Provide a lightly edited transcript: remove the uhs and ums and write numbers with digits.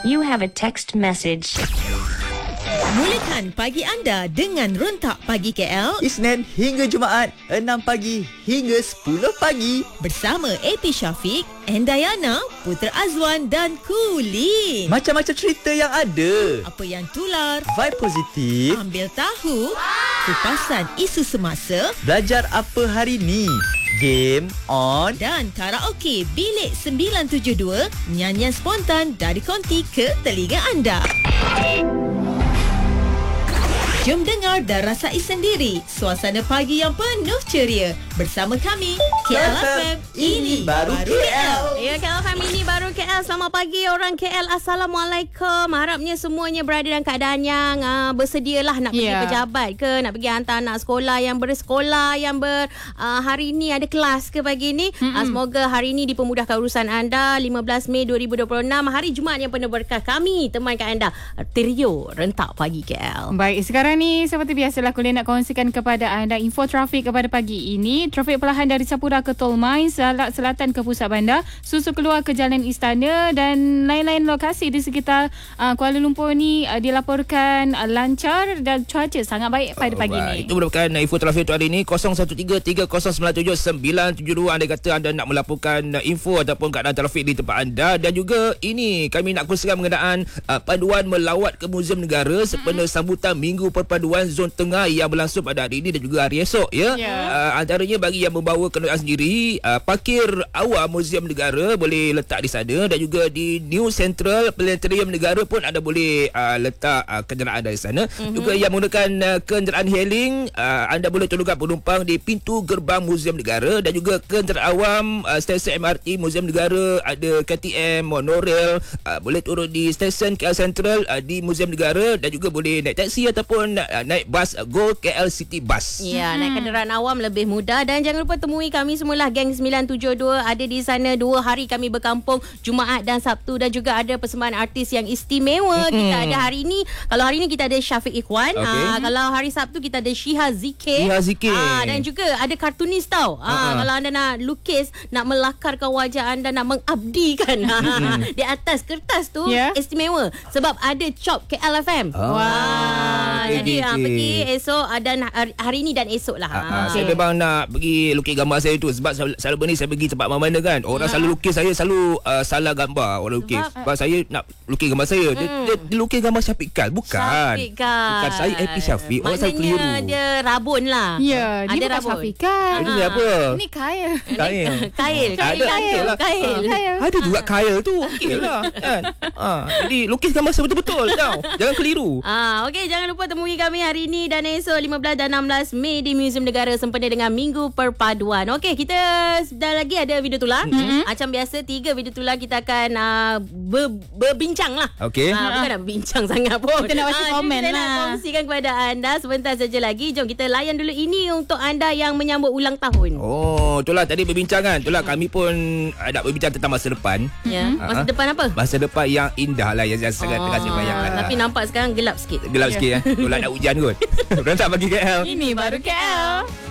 You have a text message. Mulakan pagi anda dengan Rentak Pagi KL Isnin hingga Jumaat 6 pagi hingga 10 pagi bersama AP Syafiq, Endayana, Putra Azwan dan Kulin. Macam-macam cerita yang ada. Apa yang tular, Vibe positif. ambil tahu, kupasan isu semasa Belajar apa hari ni. Game on. dan karaoke Bilik 972, nyanyian spontan dari konti ke telinga anda. Jom dengar dan rasai sendiri suasana pagi yang penuh ceria bersama kami KLFM. Ini baru KL. Ya, KLFM ini baru KL. Selamat pagi orang KL. Assalamualaikum. Harapnya semuanya berada dalam keadaan yang bersedialah nak pergi pejabat ke, nak pergi hantar anak sekolah yang bersekolah, yang hari ini ada kelas ke pagi ni. Semoga hari ini dipermudahkan urusan anda. 15 Mei 2026, hari Jumaat yang penuh berkah. Kami temankan anda Trio Rentak Pagi KL. Baik, sekarang ni seperti biasalah Kulin nak kongsikan kepada anda info trafik kepada pagi ini. Trafik perlahan dari Sapura ke Tol Mines, selatan ke pusat bandar, susu keluar ke Jalan Istana dan lain-lain lokasi di sekitar Kuala Lumpur ni dilaporkan lancar dan cuaca sangat baik pada pagi ni. Itu merupakan info trafik untuk hari ini. 0133097972. Anda kata anda nak melaporkan info ataupun keadaan trafik di tempat anda, dan juga ini kami nak kongsikan mengenaan panduan melawat ke Muzium Negara sempena sambutan Minggu Perpaduan Zon Tengah yang berlangsung pada hari ini dan juga hari esok ya. Antaranya bagi yang membawa kenderaan sendiri, parkir awal Muzium Negara boleh letak di sana, dan juga di New Central Planetarium Negara pun anda boleh letak kenderaan dari sana. Juga yang menggunakan kenderaan hailing, anda boleh tolongkan penumpang di pintu gerbang Muzium Negara, dan juga kenderaan awam stesen MRT Muzium Negara, ada KTM, monorail, boleh turun di stesen KL Central di Muzium Negara, dan juga boleh naik taksi ataupun naik bas Go KL City Bus. Ya, naik kenderaan awam lebih mudah. Dan jangan lupa temui kami semualah Geng 972 ada di sana. 2 hari kami berkampung, Jumaat dan Sabtu, dan juga ada persembahan artis yang istimewa. Kita ada hari ini, kalau hari ini kita ada Syafiq Ikhwan, kalau hari Sabtu kita ada Syiha Zikir. Dan juga ada kartunis tau. Kalau anda nak lukis, nak melakarkan wajah anda, nak mengabdikan di atas kertas tu, istimewa sebab ada Chop KLFM. Jadi pergi esok dan hari ni dan esok lah. Saya memang nak pergi lukis gambar saya tu, sebab selalu ni saya pergi tempat mana-mana kan, orang selalu lukis saya, selalu salah gambar orang lukis. Sebab saya nak lukis gambar saya, dia lukis gambar Syafiq Kal. Bukan saya AP Syafiq. Orang selalu keliru. Maknanya dia rabun lah. Ya, dia bukan Syafiq Kal. Ini apa? Ini Kail. Ada juga Kail tu. Okey lah kan. Jadi lukis gambar saya betul-betul tau. Jangan keliru. Okey, jangan lupa temui kami hari ini dan esok 15 dan 16 Mei di Muzium Negara sempena dengan Minggu Perpaduan. Okey, kita dah lagi ada video tular. Macam biasa 3 video tular kita akan berbincang lah. Okey. Bukan nak berbincang sangat pun. Kita nak baca komen kita lah. nak kongsikan kepada anda sebentar saja lagi. Jom kita layan dulu ini untuk anda yang menyambut ulang tahun. Itulah tadi berbincang kan. Itulah kami pun nak berbincang tentang masa depan. Ya, masa depan apa? Masa depan yang indah lah, yang sangat tengah saya bayangkan. Tapi nampak sekarang gelap sikit. Gelap sikit. Itulah nak hujan kot. Rentak Pagi KL. Ini baru KL.